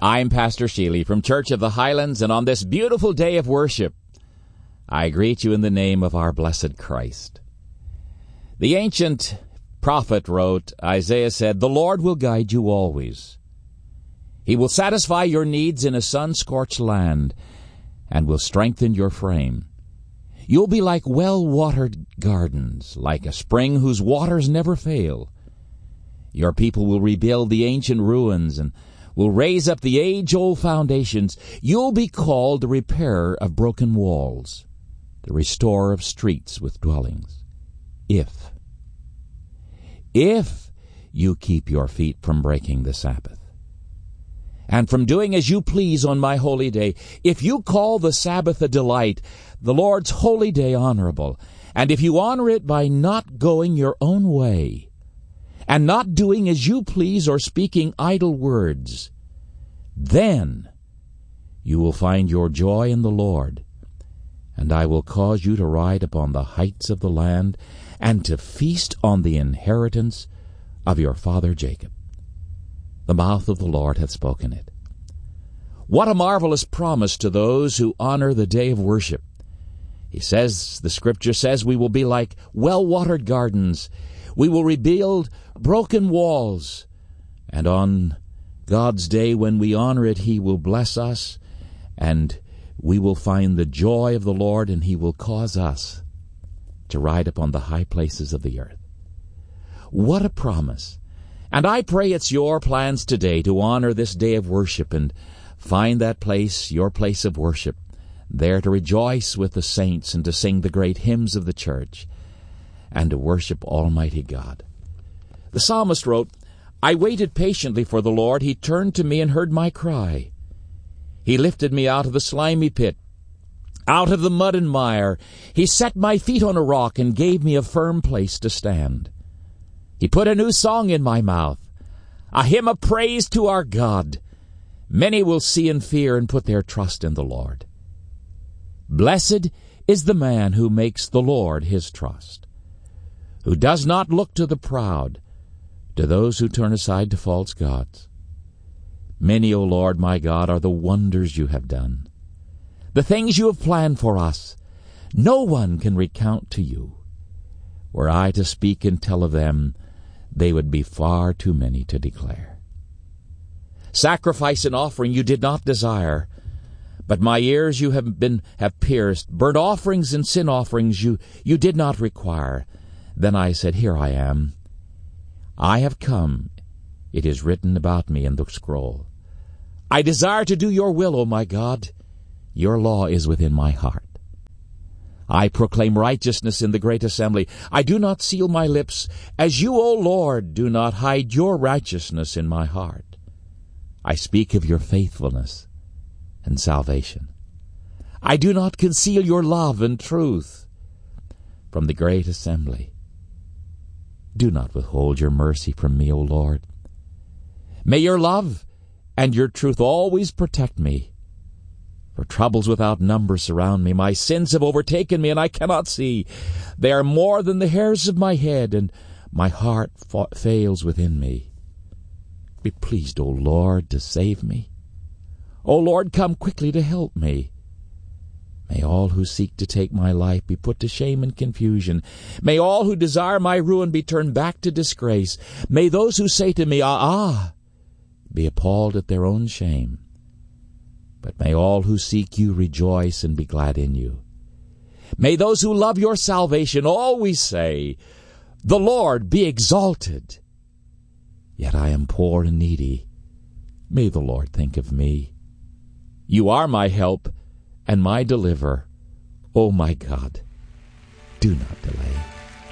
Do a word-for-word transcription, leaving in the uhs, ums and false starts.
I'm Pastor Sheely from Church of the Highlands, and on this beautiful day of worship, I greet you in the name of our blessed Christ. The ancient prophet wrote, Isaiah said, "The Lord will guide you always. He will satisfy your needs in a sun-scorched land and will strengthen your frame. You'll be like well-watered gardens, like a spring whose waters never fail. Your people will rebuild the ancient ruins and will raise up the age-old foundations. You'll be called the repairer of broken walls, the restorer of streets with dwellings. If, if you keep your feet from breaking the Sabbath, and from doing as you please on my holy day, if you call the Sabbath a delight, the Lord's holy day honorable, and if you honor it by not going your own way, and not doing as you please or speaking idle words, then you will find your joy in the Lord, and I will cause you to ride upon the heights of the land, and to feast on the inheritance of your father Jacob. The mouth of the Lord hath spoken it." What a marvelous promise to those who honor the day of worship. He says, the Scripture says, we will be like well-watered gardens. We will rebuild broken walls. And on God's day, when we honor it, He will bless us, and we will find the joy of the Lord, and He will cause us to ride upon the high places of the earth. What a promise! And I pray it's your plans today to honor this day of worship and find that place, your place of worship, there to rejoice with the saints and to sing the great hymns of the church and to worship Almighty God. The psalmist wrote, "I waited patiently for the Lord. He turned to me and heard my cry. He lifted me out of the slimy pit, out of the mud and mire. He set my feet on a rock and gave me a firm place to stand. He put a new song in my mouth, a hymn of praise to our God. Many will see and fear and put their trust in the Lord. Blessed is the man who makes the Lord his trust, who does not look to the proud, to those who turn aside to false gods. Many, O Lord my God, are the wonders you have done, the things you have planned for us. No one can recount to you. Were I to speak and tell of them, they would be far too many to declare. Sacrifice and offering you did not desire, but my ears you have been have pierced. Burnt offerings and sin offerings you, you did not require. Then I said, Here I am. I have come. It is written about me in the scroll. I desire to do your will, O my God. Your law is within my heart. I proclaim righteousness in the great assembly. I do not seal my lips. As you, O Lord, do not hide your righteousness in my heart. I speak of your faithfulness and salvation. I do not conceal your love and truth from the great assembly. Do not withhold your mercy from me, O Lord. May your love and your truth always protect me. For troubles without number surround me. My sins have overtaken me, and I cannot see. They are more than the hairs of my head, and my heart fa- fails within me. Be pleased, O Lord, to save me. O Lord, come quickly to help me. May all who seek to take my life be put to shame and confusion. May all who desire my ruin be turned back to disgrace. May those who say to me, Ah, ah, be appalled at their own shame. But may all who seek you rejoice and be glad in you. May those who love your salvation always say, The Lord be exalted. Yet I am poor and needy. May the Lord think of me. You are my help and my deliverer. O my God, do not delay.